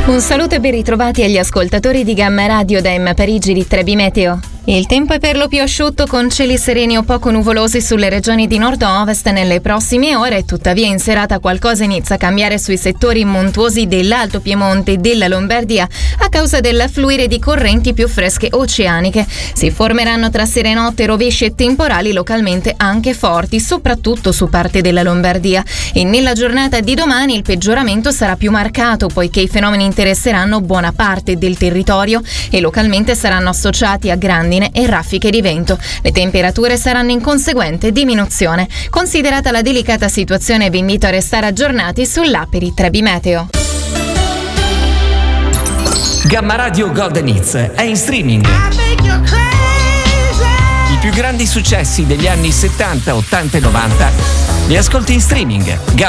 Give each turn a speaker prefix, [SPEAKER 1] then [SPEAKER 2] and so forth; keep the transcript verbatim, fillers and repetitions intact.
[SPEAKER 1] Un saluto e ben ritrovati agli ascoltatori di Gamma Radio da M Parigi di Trebi Meteo. Il tempo è per lo più asciutto con cieli sereni o poco nuvolosi sulle regioni di nord-ovest nelle prossime ore, tuttavia in serata qualcosa inizia a cambiare sui settori montuosi dell'Alto Piemonte e della Lombardia a causa dell'affluire di correnti più fresche oceaniche. Si formeranno tra serenotte rovesci e temporali localmente anche forti, soprattutto su parte della Lombardia. E nella giornata di domani il peggioramento sarà più marcato poiché i fenomeni interesseranno buona parte del territorio e localmente saranno associati a grandi e raffiche di vento. Le temperature saranno in conseguente diminuzione. Considerata la delicata situazione, vi invito a restare aggiornati sull'app di Trebi Meteo.
[SPEAKER 2] Gamma Radio Golden Hits è in streaming. I più grandi successi degli anni settanta, ottanta e novanta li ascolti in streaming.